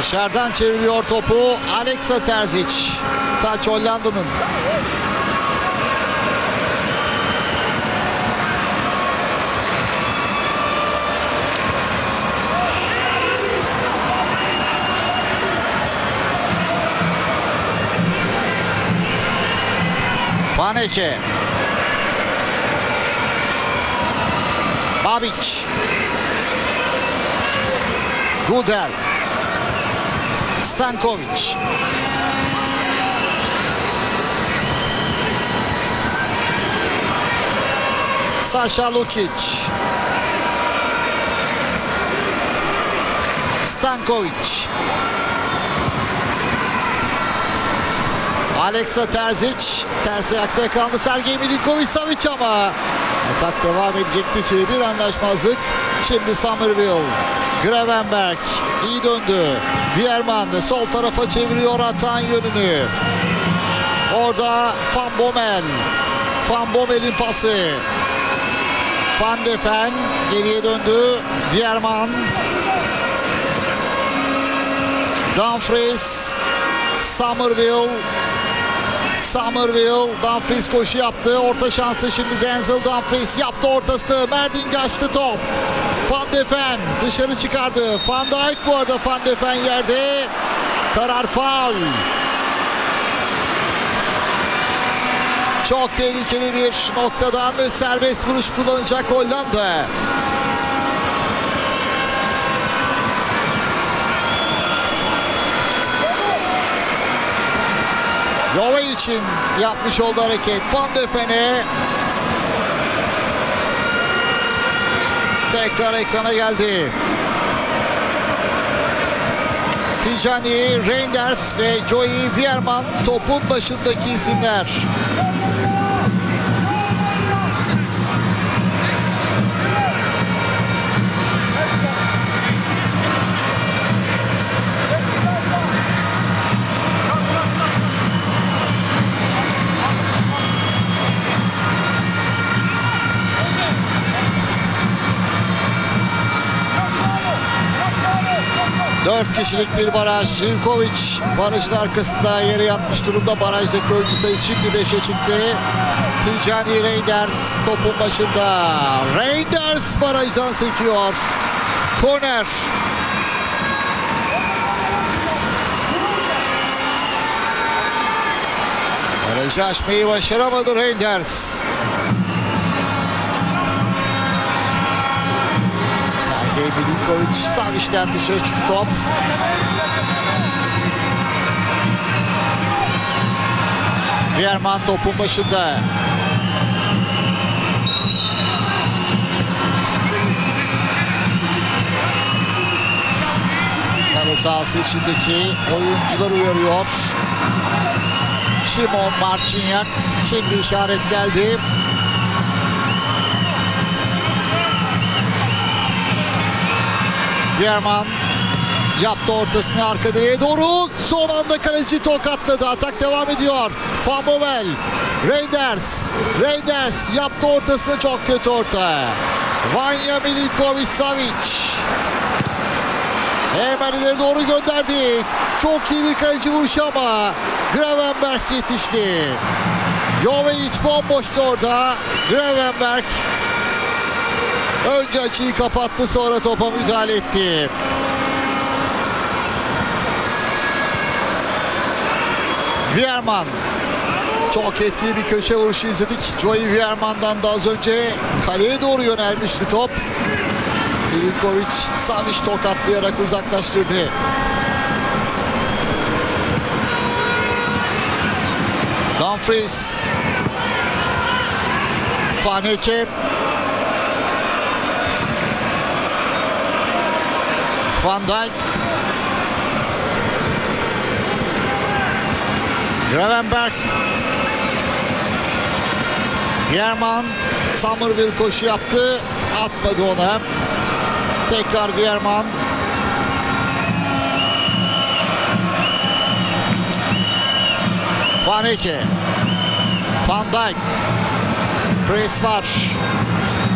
Dışarıdan çeviriyor topu Alexa Terzic. Taç Hollanda'nın. Vaneke. Babic. Gudel. Stankovic. Sasha Lukic. Stankovic. Alexa Terzic. Ters ayakta yakalandı Sergey Milinkovic-Savic ama atak devam edecekti ki bir anlaşmazlık. Şimdi Summerville. Gravenberch iyi döndü. Wierman sol tarafa çeviriyor atağın yönünü. Orada Van Bommel. Van Bommel'in pası. Van de Ven geriye döndü. Wierman. Dumfries. Summerville. Dumfries koşu yaptı. Orta şansı şimdi Denzel Dumfries yaptı ortasını. Merding açtı top. Van de Ven dışarı çıkardı. Van Dijk bu arada Van de Ven yerde. Karar faul. Çok tehlikeli bir noktadan serbest vuruş kullanacak Hollanda. Jove için yapmış oldu hareket. Van de Ven'e tekrar ekrana geldi. Tijani, Reinders ve Joey Wierman topun başındaki isimler. Dört kişilik bir baraj. Živkovic barajın arkasında yere yatmış durumda. Barajdaki oyuncu sayısı şimdi 5'e çıktı. Tijani Reinders topun başında. Reinders barajdan sekiyor. Korner. Barajı aşmayı başaramadı Reinders. Milinkovic-Savic'ten dışarı çıktı top. Wierman topun başında. Kale sahası içindeki oyuncular uyarıyor. Szymon Marciniak. Şimdi işaret geldi. Wierman yaptı ortasını arka direğe doğru. Son anda kaleci tokatladı. Atak devam ediyor. Van Bommel. Reinders yaptı ortasını, çok kötü orta. Vanja Milinkovic-Savic. Hemen ileri doğru gönderdi. Çok iyi bir kaleci vuruşu ama Gravenberch yetişti. Jovic bomboştu orada. Gravenberch önce açıyı kapattı, sonra topa müdahale etti. Wierman. Çok etkili bir köşe vuruşu izledik. Joey Wierman'dan da az önce kaleye doğru yönelmişti top. Milinkovic-Savic tokatlayarak uzaklaştırdı. Dumfries. Vaneke. Van Dijk. Gravenberch. Wierman. Summerville koşu yaptı. Atmadı ona. Tekrar Wierman. Vaneke. Van Dijk. Pres var.